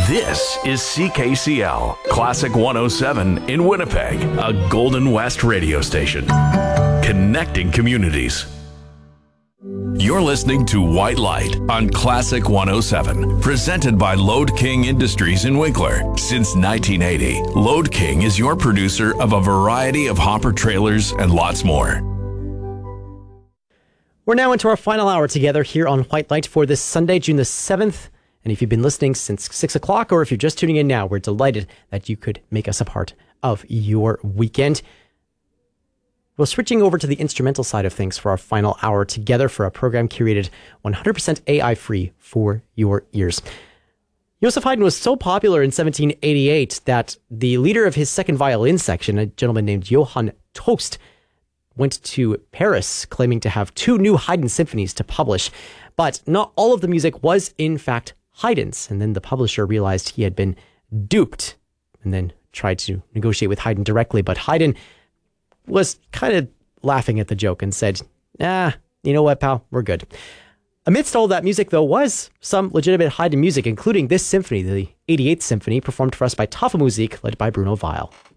This is CKCL, Classic 107 in Winnipeg, a Golden West radio station. Connecting communities. You're listening to White Light on Classic 107, presented by Load King Industries in Winkler. Since 1980, Load King is your producer of a variety of hopper trailers and lots more. We're now into our final hour together here on White Light for this Sunday, June the 7th. And if you've been listening since 6 o'clock, or if you're just tuning in now, we're delighted that you could make us a part of your weekend. We're switching over to the instrumental side of things for our final hour together for a program curated 100% AI-free for your ears. Joseph Haydn was so popular in 1788 that the leader of his second violin section, a gentleman named Johann Tost, went to Paris claiming to have 2 new Haydn symphonies to publish. But not all of the music was, in fact, Haydn's. And then the publisher realized he had been duped and then tried to negotiate with Haydn directly. But Haydn was kind of laughing at the joke and said, you know what, pal, we're good. Amidst all that music, though, was some legitimate Haydn music, including this symphony, the 88th Symphony, performed for us by Tafelmusik, led by Bruno Weil.